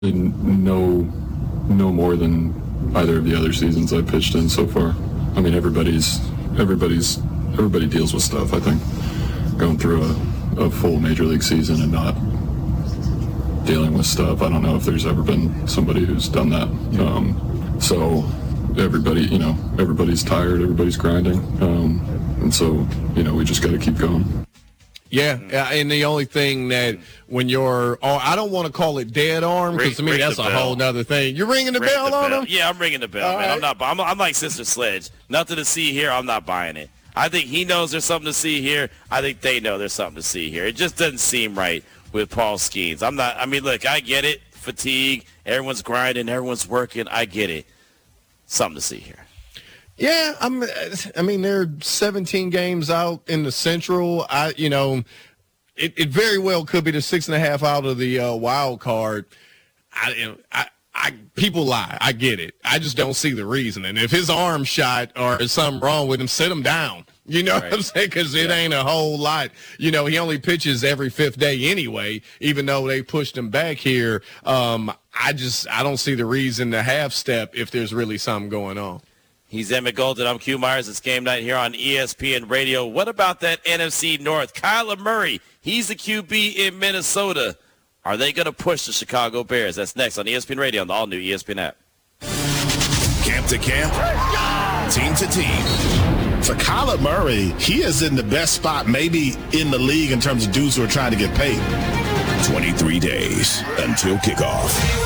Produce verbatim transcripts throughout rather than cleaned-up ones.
No, no more than either of the other seasons I pitched in so far. I mean, everybody's, everybody's, everybody deals with stuff. I think going through a, a full major league season and not dealing with stuff. I don't know if there's ever been somebody who's done that. Um, so everybody, you know, everybody's tired, everybody's grinding, um, and so you know we just got to keep going. Yeah, and the only thing that when you're, oh, I don't want to call it dead arm because to me that's a whole nother thing. You're ringing the ring bell the on bell. him? Yeah, I'm ringing the bell, All man. right. I'm not. I'm, I'm like Sister Sledge. Nothing to see here. I'm not buying it. I think he knows there's something to see here. I think they know there's something to see here. It just doesn't seem right with Paul Skeens. I'm not. I mean, look, I get it. Fatigue. Everyone's grinding. Everyone's working. I get it. Something to see here. Yeah, I'm. I mean, there are seventeen games out in the Central. I, you know. It, it very well could be the six and a half out of the uh, wild card. I, you know, I, I, people lie. I get it. I just don't see the reason. And if his arm shot or there's something wrong with him, sit him down. You know right. what I'm saying? Because it yeah. ain't a whole lot. You know, he only pitches every fifth day anyway, even though they pushed him back here. Um, I just, I don't see the reason to half step if there's really something going on. He's Emmett Golden. I'm Q Myers. It's game night here on E S P N Radio. What about that N F C North? Kyler Murray, he's the Q B in Minnesota. Are they going to push the Chicago Bears? That's next on E S P N Radio on the all-new E S P N app. Camp to camp, team to team. For Kyler Murray, he is in the best spot maybe in the league in terms of dudes who are trying to get paid. twenty-three days until kickoff.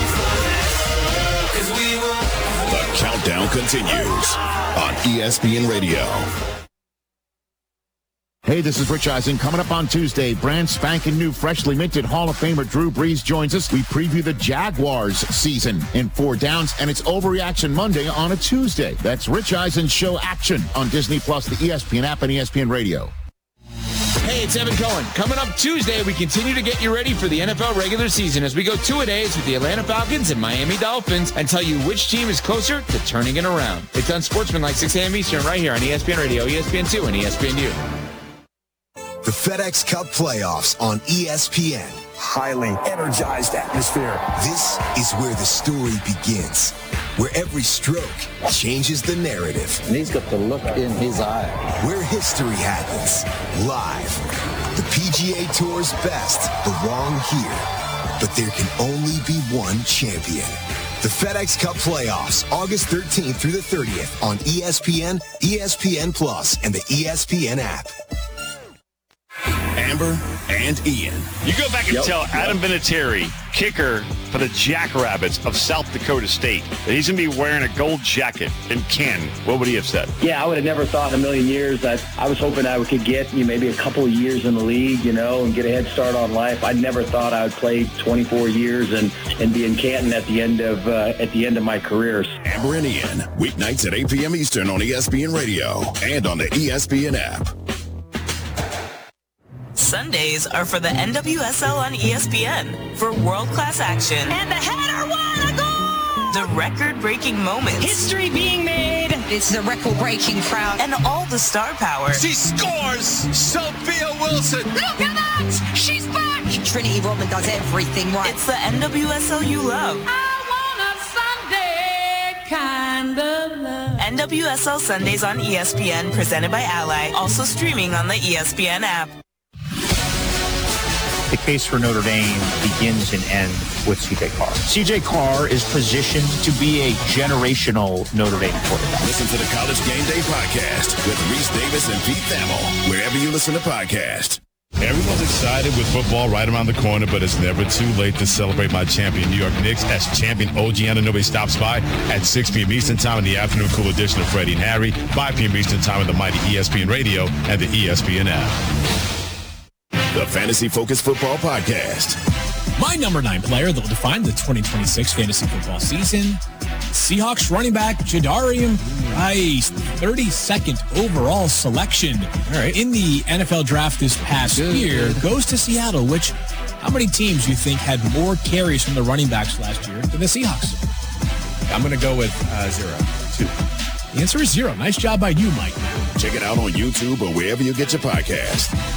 The countdown continues on E S P N Radio. Hey, this is Rich Eisen. Coming up on Tuesday, brand spanking new, freshly minted Hall of Famer Drew Brees joins us. We preview the Jaguars season in four downs, and it's Overreaction Monday on a Tuesday. That's Rich Eisen's show Action on Disney Plus, the E S P N app, and E S P N Radio. Hey, it's Evan Cohen. Coming up Tuesday, we continue to get you ready for the N F L regular season as we go two-a-days with the Atlanta Falcons and Miami Dolphins and tell you which team is closer to turning it around. It's on Sportsman like six a.m. Eastern right here on E S P N Radio, E S P N two, and E S P N U. The FedEx Cup playoffs on E S P N. Highly energized atmosphere. This is where the story begins, where every stroke changes the narrative. And he's got the look in his eye. Where history happens, live. The P G A Tour's best belong here, but there can only be one champion. The FedEx Cup playoffs, August thirteenth through the thirtieth on E S P N, E S P N Plus, and the E S P N app. Amber and Ian. You go back and Yep, tell yep. Adam Vinatieri, kicker for the Jackrabbits of South Dakota State, that he's going to be wearing a gold jacket. And Ken, what would he have said? Yeah, I would have never thought in a million years that I was hoping I could get you know, maybe a couple of years in the league, you know, and get a head start on life. I never thought I would play twenty-four years and, and be in Canton at the end of uh, at the end of my career. Amber and Ian, weeknights at eight p.m. Eastern on E S P N Radio and on the E S P N app. Sundays are for the N W S L on E S P N for world-class action. And the header won a goal! The record-breaking moments. History being made. It's the record-breaking crowd. And all the star power. She scores! Sophia Wilson! Look at that! She's back! Trinity Rodman does everything right. It's the N W S L you love. I want a Sunday kind of love. N W S L Sundays on E S P N, presented by Ally. Also streaming on the E S P N app. The case for Notre Dame begins and ends with C J Carr. C J Carr is positioned to be a generational Notre Dame quarterback. Listen to the College Game Day podcast with Reese Davis and Pete Thamel, wherever you listen to podcasts. Everyone's excited with football right around the corner, but it's never too late to celebrate my champion New York Knicks as champion O G Anunoby stops by at six p.m. Eastern Time in the afternoon cool edition of Freddie and Harry, five p.m. Eastern Time on the mighty E S P N Radio and the E S P N app. The Fantasy Focus Football Podcast. My number nine player that will define the twenty twenty-six fantasy football season, Seahawks running back Jadarian Price, thirty-second overall selection All right. in the N F L draft this past Good. year, goes to Seattle, which how many teams do you think had more carries from the running backs last year than the Seahawks? I'm going to go with uh, zero, two. The answer is zero. Nice job by you, Mike. Check it out on YouTube or wherever you get your podcast.